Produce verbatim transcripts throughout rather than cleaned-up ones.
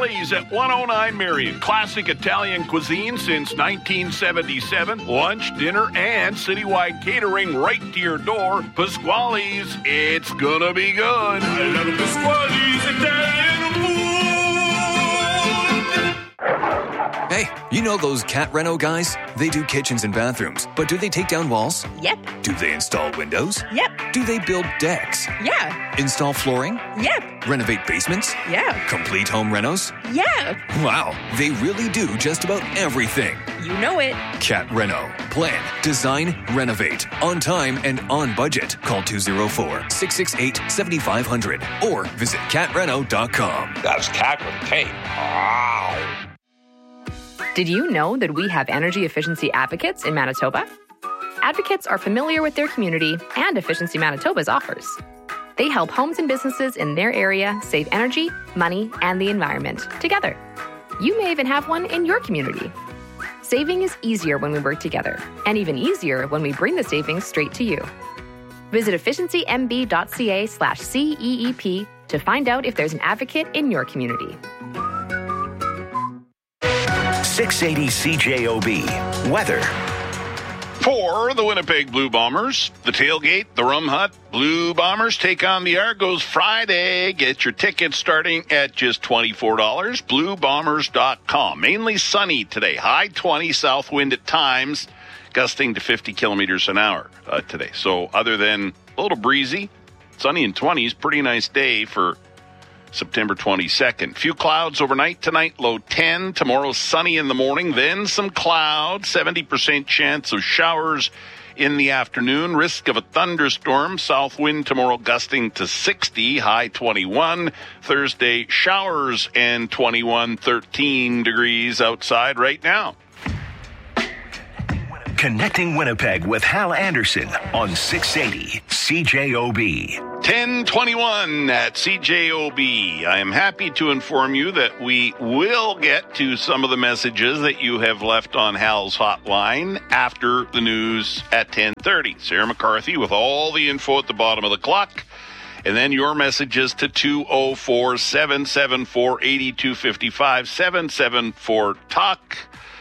Pasquale's at one oh nine Marion. Classic Italian cuisine since nineteen seventy-seven. Lunch, dinner, and citywide catering right to your door. Pasquale's, it's gonna be good. I love Pasquale's Italian food. Hey, you know those Cat Reno guys? They do kitchens and bathrooms, but do they take down walls? Yep. Do they install windows? Yep. Do they build decks? Yeah. Install flooring? Yep. Renovate basements? Yeah. Complete home renos? Yeah. Wow, they really do just about everything. You know it. Cat Reno. Plan, design, renovate. On time and on budget. Call two oh four, six six eight, seven five zero zero or visit cat reno dot com. That's cat with a K. Wow. Did you know that we have energy efficiency advocates in Manitoba? Advocates are familiar with their community and Efficiency Manitoba's offers. They help homes and businesses in their area save energy, money, and the environment together. You may even have one in your community. Saving is easier when we work together, and even easier when we bring the savings straight to you. Visit efficiencymb.ca slash CEEP to find out if there's an advocate in your community. six eighty C J O B. Weather. For the Winnipeg Blue Bombers, the tailgate, the Rum Hut, Blue Bombers take on the Argos Friday. Get your tickets starting at just twenty-four dollars. blue bombers dot com. Mainly sunny today. High twenty, south wind at times, gusting to fifty kilometers an hour uh, today. So other than a little breezy, sunny and twenties, pretty nice day for September twenty-second. Few clouds overnight tonight, low ten. Tomorrow, sunny in the morning, then some clouds. seventy percent chance of showers in the afternoon. Risk of a thunderstorm. South wind tomorrow gusting to sixty, high twenty-one. Thursday, showers and twenty-one, thirteen degrees outside right now. Connecting Winnipeg with Hal Anderson on six eighty C J O B. ten twenty-one at C J O B. I am happy to inform you that we will get to some of the messages that you have left on Hal's hotline after the news at ten thirty. Sarah McCarthy with all the info at the bottom of the clock. And then your messages to two oh four, seven seven four, eight two five five, seven seven four, talk.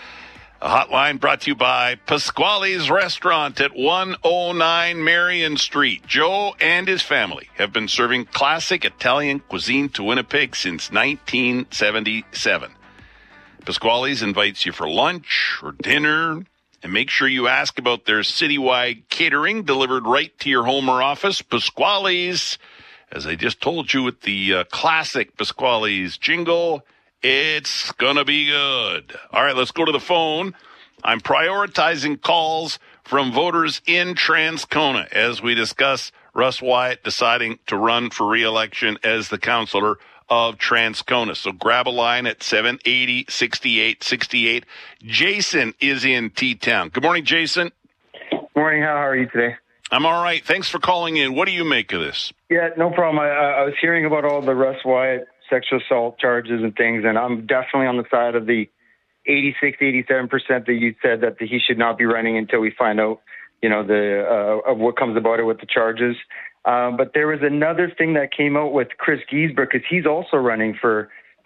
A hotline brought to you by Pasquale's Restaurant at one oh nine Marion Street. Joe and his family have been serving classic Italian cuisine to Winnipeg since nineteen seventy-seven. Pasquale's invites you for lunch or dinner, and make sure you ask about their citywide catering delivered right to your home or office. Pasquale's, as I just told you with the uh, classic Pasquale's jingle, it's gonna be good. All right, let's go to the phone. I'm prioritizing calls from voters in Transcona as we discuss Russ Wyatt deciding to run for re-election as the councillor of Transcona. So grab a line at seven eighty, sixty-eight sixty-eight. Jason is in T-Town. Good morning, Jason. Morning, Hal. How are you today? I'm all right. Thanks for calling in. What do you make of this? Yeah, no problem. I, I was hearing about all the Russ Wyatt sexual assault charges and things, and I'm definitely on the side of the eighty-six, eighty-seven percent that you said that he should not be running until we find out, you know, the uh, of what comes about it with the charges. Um, but there was another thing that came out with Chris Giesbrecht, because he's also running for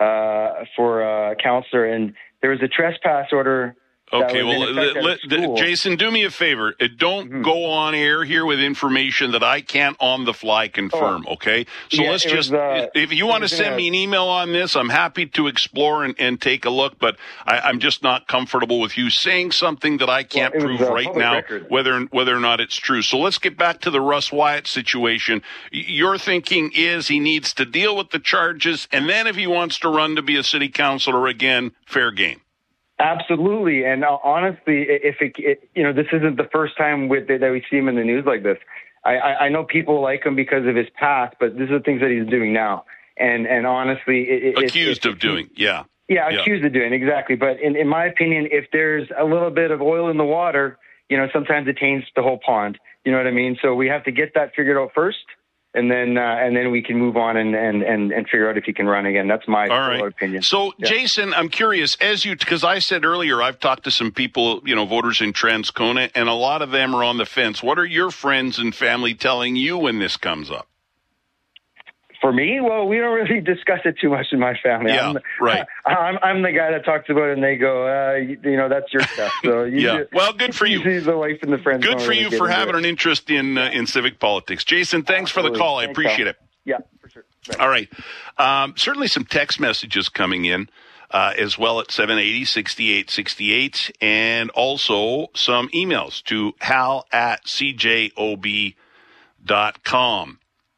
uh, for uh, councillor, and there was a trespass order. Okay, well, let, let, Jason, do me a favor. Don't mm-hmm. go on air here with information that I can't on the fly confirm, oh. okay? So yeah, let's just, was, uh, if you want to send gonna... me an email on this, I'm happy to explore and, and take a look, but I, I'm just not comfortable with you saying something that I can't well, prove was, uh, right now, whether whether or not it's true. So let's get back to the Russ Wyatt situation. Your thinking is he needs to deal with the charges, and then if he wants to run to be a city councillor again, fair game. Absolutely, and uh, honestly, if it, it, you know, this isn't the first time with that we see him in the news like this. I, I, I know people like him because of his past, but these are the things that he's doing now. And and honestly, it, accused it, of doing, yeah, yeah, accused yeah. of doing exactly. But in, in my opinion, if there's a little bit of oil in the water, you know, sometimes it taints the whole pond. You know what I mean? So we have to get that figured out first. And then, uh, and then we can move on and, and, and, and figure out if he can run again. That's my All right. opinion. So, yeah. Jason, I'm curious, as you, because I said earlier, I've talked to some people, you know, voters in Transcona, and a lot of them are on the fence. What are your friends and family telling you when this comes up? For me, well, we don't really discuss it too much in my family. Yeah, I'm, right. I'm, I'm the guy that talks about it, and they go, uh, you, you know, that's your stuff. So you yeah. just, well, good for you. The wife and the friends. Good for you for having it. an interest in uh, in civic politics. Jason, thanks Absolutely. for the call. I Thanks, appreciate Tom. it. Yeah, for sure. Right. All right. Um, certainly some text messages coming in uh, as well at seven eighty, sixty-eight sixty-eight, and also some emails to hal at c j o b dot com.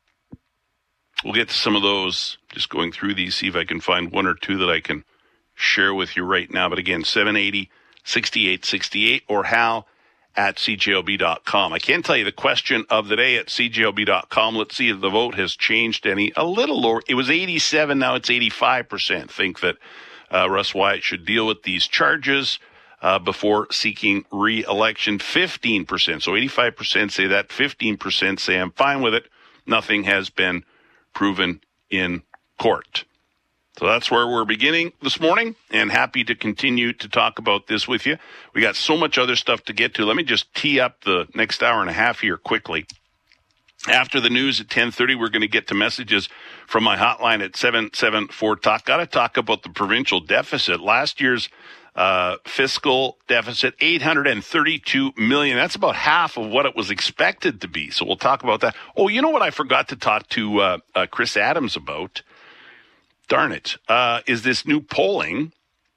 We'll get to some of those, just going through these, see if I can find one or two that I can share with you right now. But again, seven eighty, sixty-eight sixty-eight or hal at c j o b dot com. I can tell you the question of the day at c j o b dot com. Let's see if the vote has changed any. A little lower. It was eighty-seven, now it's eighty-five percent. Think that uh, Russ Wyatt should deal with these charges uh, before seeking re-election. fifteen percent. So eighty-five percent say that. fifteen percent say I'm fine with it. Nothing has been proven in court. So that's where we're beginning this morning, and happy to continue to talk about this with you. We got so much other stuff to get to. Let me just tee up the next hour and a half here quickly. After the news at ten thirty, we're going to get to messages from my hotline at seven seven four talk. Got to talk about the provincial deficit. Last year's uh, fiscal deficit, eight hundred thirty-two million dollars. That's about half of what it was expected to be. So we'll talk about that. Oh, you know what I forgot to talk to uh, uh, Chris Adams about? Darn it, uh, is this new polling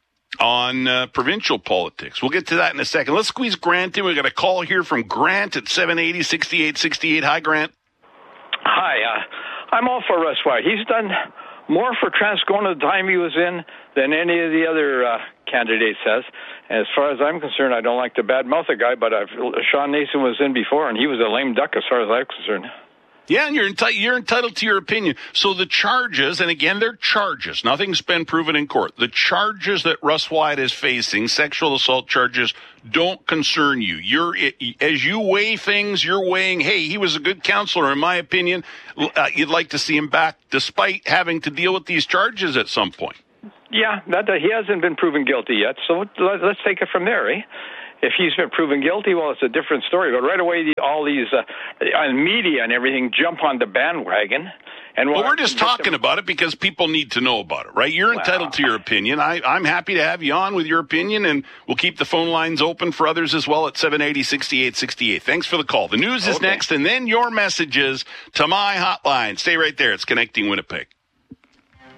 on uh, provincial politics. We'll get to that in a second. Let's squeeze Grant in. We've got a call here from Grant at seven eighty, sixty-eight sixty-eight. Hi, Grant. Hi. Uh, I'm all for Russ Wyatt. He's done more for Transcona the time he was in than any of the other uh, candidates has. And as far as I'm concerned, I don't like to badmouth the guy, but I've, Sean Nason was in before, and he was a lame duck as far as I'm concerned. Yeah, and you're, enti- you're entitled to your opinion. So the charges, and again, they're charges. Nothing's been proven in court. The charges that Russ Wyatt is facing, sexual assault charges, don't concern you. You're, as you weigh things, you're weighing, hey, he was a good counselor, in my opinion. Uh, you'd like to see him back, despite having to deal with these charges at some point. Yeah, that, uh, he hasn't been proven guilty yet, so let, let's take it from there, eh? If he's been proven guilty, well, it's a different story. But right away, the, all these uh, on media and everything jump on the bandwagon. And well, we're just talking about it because people need to know about it, right? You're well, entitled to your opinion. I, I'm happy to have you on with your opinion, and we'll keep the phone lines open for others as well at seven eighty, sixty-eight sixty-eight. Thanks for the call. The news is okay. Next, and then your messages to my hotline. Stay right there. It's Connecting Winnipeg.